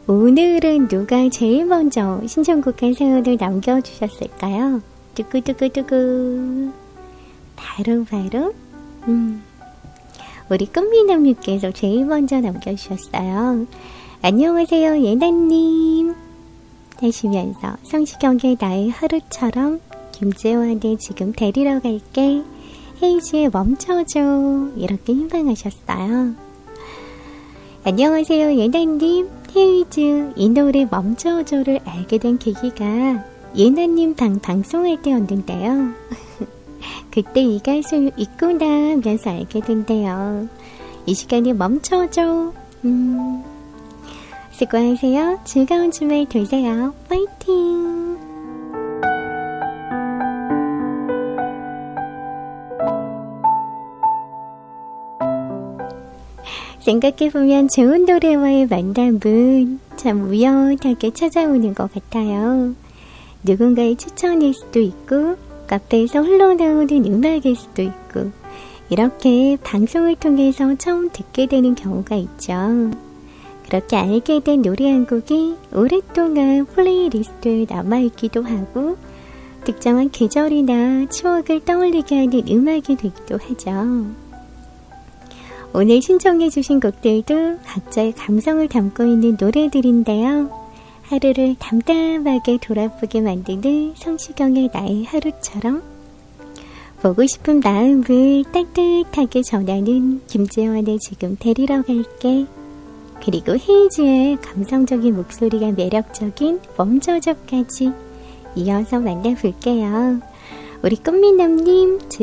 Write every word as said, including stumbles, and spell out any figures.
오늘은 누가 제일 먼저 신청곡과 사연을 남겨주셨을까요? 두구두구두구. 바로 바로 음, 우리 꽃미남님께서 제일 먼저 남겨주셨어요. 안녕하세요 예나님 하시면서 성시경의 나의 하루처럼, 김재환의 지금 데리러 갈게, 헤이즈의 멈춰줘, 이렇게 희망하셨어요. 안녕하세요 예나님, 헤이즈 이 노래 멈춰줘를 알게 된 계기가 예나님 방 방송할 때였는데요. 그때 이 가수 있구나 하면서 알게 된대요. 이 시간에 멈춰줘. 음, 수고하세요. 즐거운 주말 되세요. 파이팅! 생각해보면 좋은 노래와의 만남은 참 우연하게 찾아오는 것 같아요. 누군가의 추천일 수도 있고, 카페에서 흘러나오는 음악일 수도 있고, 이렇게 방송을 통해서 처음 듣게 되는 경우가 있죠. 그렇게 알게 된 노래 한 곡이 오랫동안 플레이리스트에 남아있기도 하고, 특정한 계절이나 추억을 떠올리게 하는 음악이 되기도 하죠. 오늘 신청해주신 곡들도 각자의 감성을 담고 있는 노래들인데요. 하루를 담담하게 돌아보게 만드는 성시경의 나의 하루처럼, 보고 싶은 마음을 따뜻하게 전하는 김재환의 지금 데리러 갈게, 그리고 헤이즈의 감성적인 목소리가 매력적인 멈춰줘까지 이어서 만나볼게요. 우리 꽃미남님